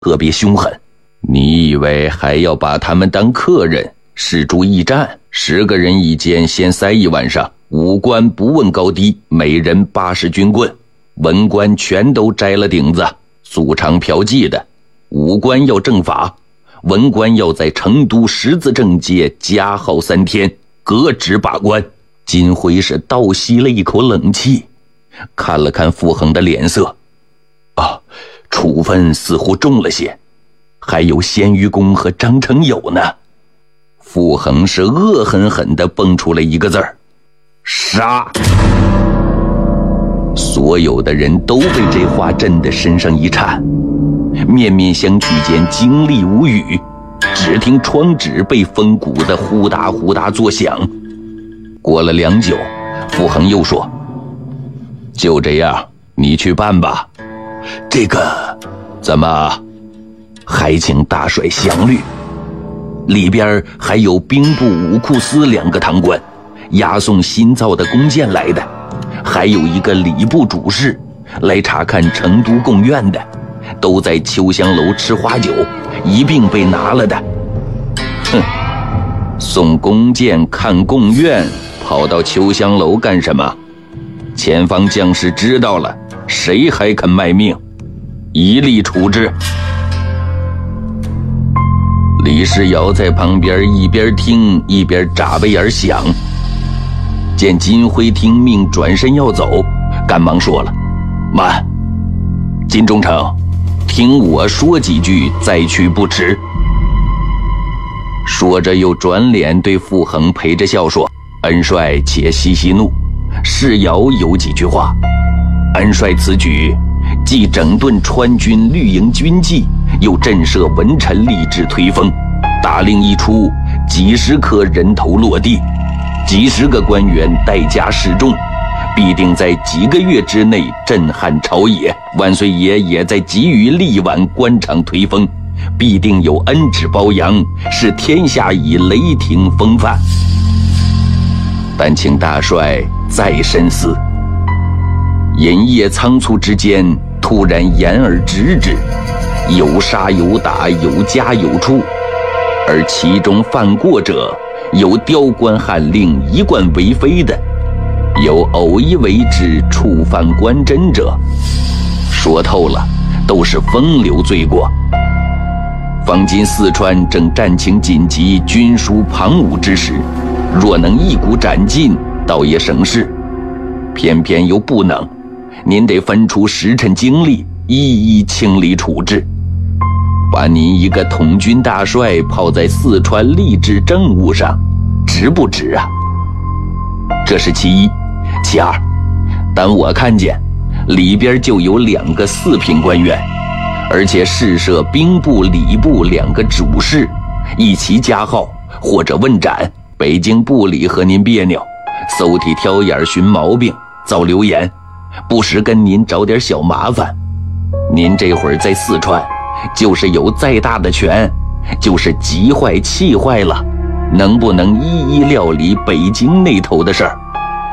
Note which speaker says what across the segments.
Speaker 1: 特别凶狠。你以为还要把他们当客人，施诸一战，10个人一间，先塞一晚上，5官不问高低，每人80军棍，文官全都摘了顶子，素常嫖妓的，5官要正法，文官要在成都十字正街加号3天，革职罢官。金辉是倒吸了一口冷气，看了看傅恒的脸色，处分似乎重了些，还有鲜于公和张成友呢。傅恒是恶狠狠地蹦出了一个字儿：杀！所有的人都被这话震得身上一颤，面面相觑间惊厉无语，只听窗纸被风鼓得呼哒呼哒作响。过了良久，傅恒又说：就这样，你去办吧。这个怎么还请大帅详虑。里边还有兵部武库司2个堂官，押送新造的弓箭来的，还有一个礼部主事来查看成都贡院的，都在秋香楼吃花酒，一并被拿了的。哼，送弓箭看贡院，跑到秋香楼干什么？前方将士知道了，谁还肯卖命？一律处置。李世尧在旁边一边听一边眨巴眼想，见金辉听命转身要走，赶忙说了：慢，金忠诚，听我说几句再去不迟。说着又转脸对傅恒陪着笑说：恩帅且息息怒，世尧有几句话。恩帅此举既整顿川军绿营军纪，又震慑文臣吏治推风，大令一出，几10颗人头落地，几10个官员代价示众，必定在几个月之内震撼朝野。万岁爷也在急于力挽官场推风，必定有恩旨褒扬，使天下以雷霆风范。但请大帅再深思。饮夜仓促之间，突然言而直之，有杀有打，有加有处，而其中犯过者，有刁官悍令一贯为非的，有偶一为之触犯官箴者，说透了都是风流罪过。方今四川正战情紧急，军书旁骛之时，若能一鼓斩尽，倒也省事，偏偏又不能，您得分出时辰精力，一一清理处置，把您一个统军大帅抛在四川吏治政务上，值不值啊？这是其一。其二，但我看见里边就有2个4品官员，而且试设兵部礼部2个主事，一齐加号或者问斩。北京部里和您别扭，搜剔挑眼寻毛病，造流言，不时跟您找点小麻烦。您这会儿在四川，就是有再大的权，就是急坏气坏了，能不能一一料理北京那头的事儿？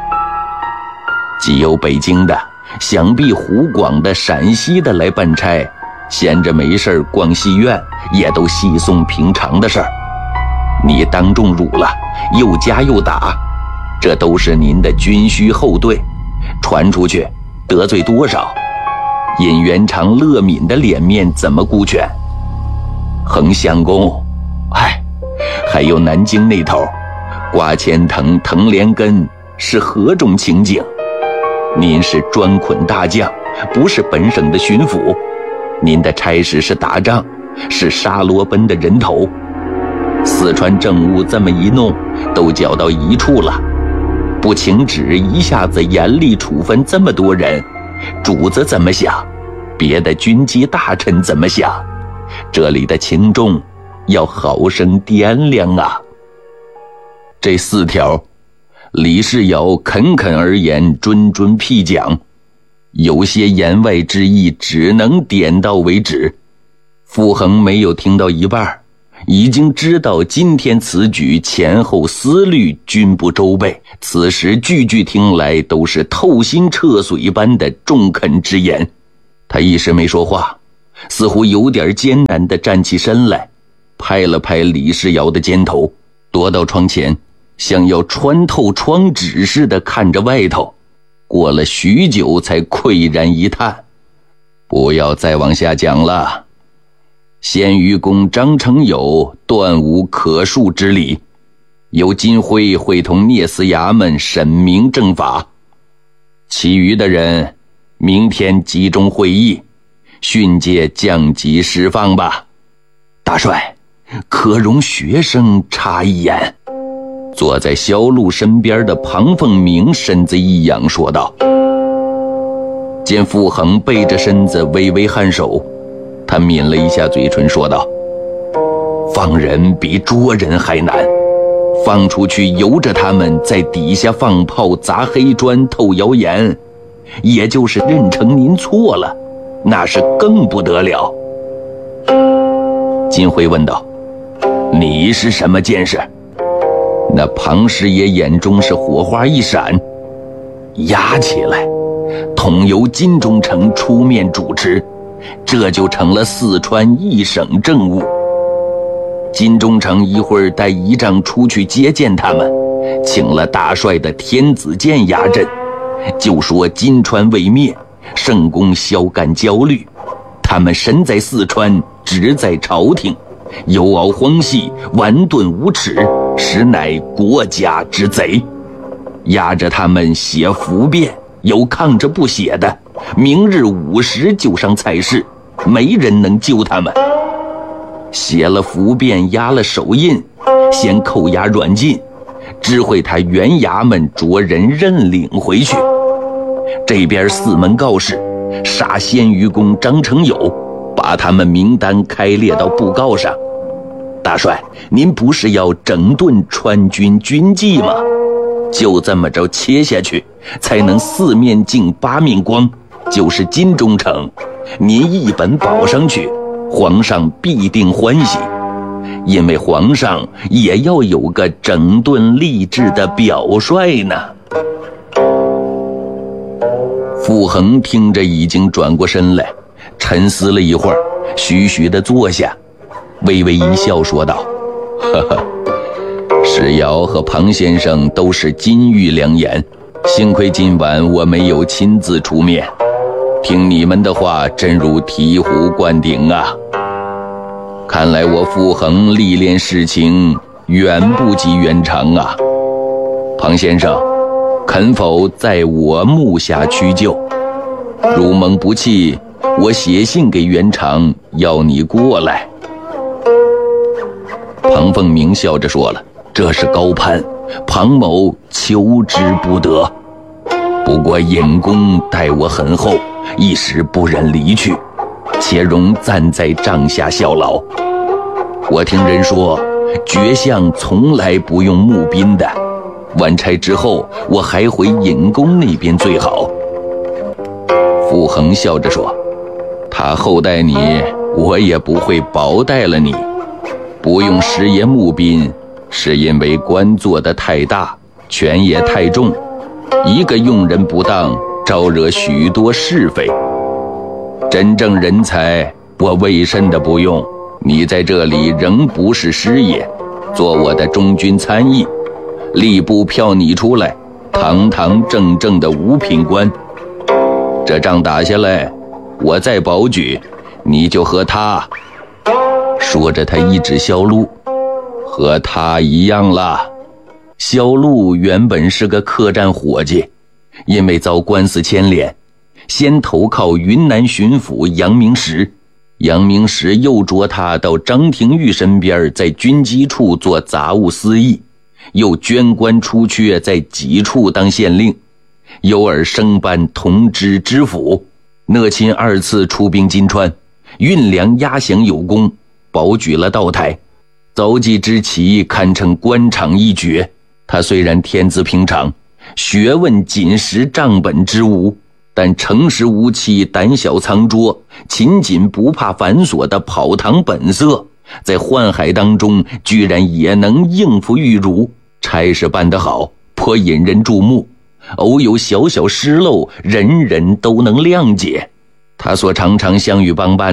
Speaker 1: 既有北京的，想必湖广的、陕西的来办差，闲着没事逛戏院，也都稀松平常的事儿。你当众辱了，又加又打，这都是您的军需后队，传出去得罪多少？尹元长、乐敏的脸面怎么顾全？横相公，还有南京那头，瓜千藤、藤连根是何种情景？您是专捆大将，不是本省的巡抚，您的差事是打仗，是沙罗奔的人头。四川政务这么一弄，都搅到一处了，不请旨一下子严厉处分这么多人，主子怎么想？别的军机大臣怎么想？这里的情众要好生掂量啊。这4条，李世尧侃侃而言，谆谆辟讲，有些言外之意只能点到为止。傅恒没有听到一半，已经知道今天此举前后思虑均不周备，此时句句听来都是透心彻髓般的中肯之言。他一时没说话， 似乎有点艰难地站起身来，拍了拍李世尧的肩头，躲到窗前，像要穿透窗纸似的看着外头。过了许久才喟然一叹：不要再往下讲了。鲜于公张承友断无可恕之理，由金辉会同聂司衙门审明正法，其余的人明天集中会议，训诫降级释放吧。大帅，可容学生插一言。坐在萧路身边的庞凤鸣身子一仰说道。见傅恒背着身子微微颔首，他抿了一下嘴唇说道：放人比捉人还难，放出去由着他们在底下放炮砸黑砖透谣言，也就是认成您错了，那是更不得了。金辉问道：你是什么见识？那庞师爷眼中是火花一闪，压起来，统由金中丞出面主持，这就成了四川一省政务。金中丞一会儿带仪仗出去接见他们，请了大帅的天子剑压阵，就说金川未灭，圣公消干焦虑，他们身在四川，职在朝廷，游遨荒隙，顽钝无耻，实乃国家之贼。压着他们写符辩，有抗着不写的，明日午时就上菜市，没人能救他们。写了符辩，压了手印，先扣押软禁，知会他原衙门着人认领回去。这边四门告示，杀鲜于公张承友，把他们名单开列到布告上。大帅，您不是要整顿川军军纪吗？就这么着切下去，才能四面镜八面光，就是金中丞，您一本保上去，皇上必定欢喜，因为皇上也要有个整顿吏治的表率呢。傅恒听着已经转过身来，沉思了一会儿，徐徐地坐下，微微一笑说道：呵呵，世尧和庞先生都是金玉良言，幸亏今晚我没有亲自出面，听你们的话真如醍醐灌顶啊。看来我傅恒历练事情远不及元长啊。庞先生，肯否在我幕下屈就？如蒙不弃，我写信给元长要你过来。庞凤鸣笑着说了：这是高攀，庞某求之不得。不过尹公待我很厚，一时不忍离去，且容暂在帐下效劳。我听人说，爵相从来不用募兵的，完差之后，我还回尹公那边最好。傅恒笑着说：他厚待你，我也不会薄待了你。不用师爷募兵，是因为官做得太大，权也太重，一个用人不当，招惹许多是非。真正人才，我为甚的不用？你在这里仍不是师爷，做我的中军参议，吏部票你出来，堂堂正正的五品官。这仗打下来，我再保举，你就和他。说着他一指萧路，和他一样了。萧路原本是个客栈伙计，因为遭官司牵连，先投靠云南巡抚杨明时，杨明时又着他到张廷玉身边，在军机处做杂务司役，又捐官出缺，在己处当县令，由而升班同知知府。讷亲二次出兵金川，运粮压饷有功，保举了道台，凿济之奇堪称官场一绝。他虽然天资平常，学问仅识账本之无，但诚实无欺，胆小藏拙，勤谨不怕繁琐的跑堂本色，在宦海当中居然也能应付玉茹，差事办得好，颇引人注目。偶有小小失漏，人人都能谅解。他所常常相与帮办的，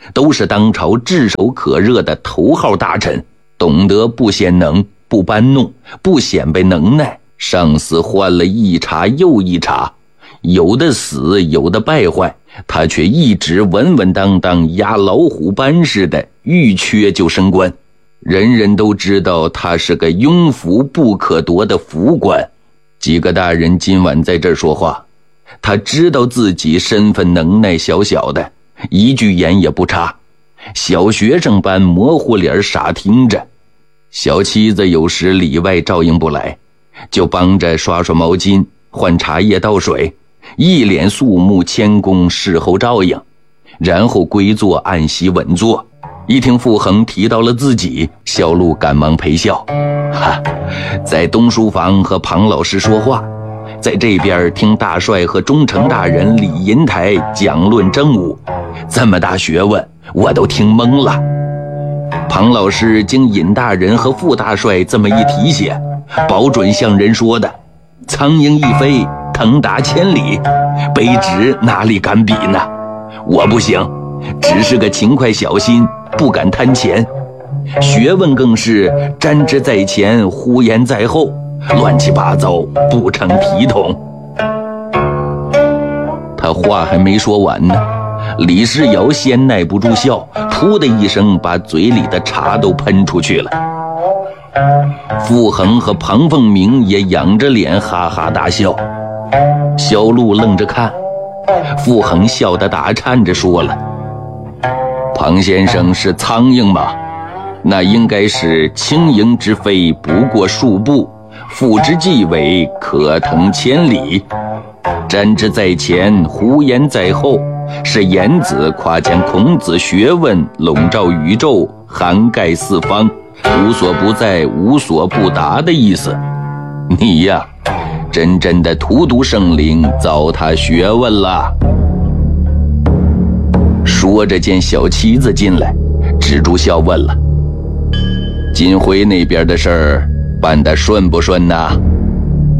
Speaker 1: 都是当朝炙手可热的头号大臣，懂得不显能，不搬弄，不显摆能耐。上司换了一茬又一茬，有的死，有的败坏，他却一直稳稳当当，压老虎斑似的，欲缺就升官。人人都知道他是个庸服不可夺的福官。几个大人今晚在这儿说话，他知道自己身份能耐小小的，一句言也不插，小学生般模糊脸傻听着。小妻子有时里外照应不来，就帮着刷刷毛巾，换茶叶倒水，一脸肃穆谦恭，侍候照应，然后归坐按席稳坐。一听傅恒提到了自己，小路赶忙陪笑，在东书房和庞老师说话，在这边听大帅和忠诚大人李银台讲论政务，这么大学问我都听懵了。庞老师经尹大人和傅大帅这么一提携，保准像人说的，苍蝇一飞腾达千里，卑职哪里敢比呢？我不行，只是个勤快小心，不敢贪钱，学问更是沾之在前，呼延在后，乱七八糟，不成体统。他话还没说完呢，李世尧先耐不住笑，噗的一声把嘴里的茶都喷出去了。傅恒和庞凤鸣也仰着脸哈哈大笑。小路愣着看，傅恒笑得打颤着说了：庞先生是苍蝇吗？那应该是轻盈之飞不过数步，腹之既尾可腾千里。瞻之在前，呼延在后，是颜子夸奖孔子学问笼罩宇宙，涵盖四方，无所不在，无所不达的意思。你呀，真正的荼毒圣灵，糟蹋学问了。说着见小妻子进来，止住笑问了：金辉那边的事儿办得顺不顺呐？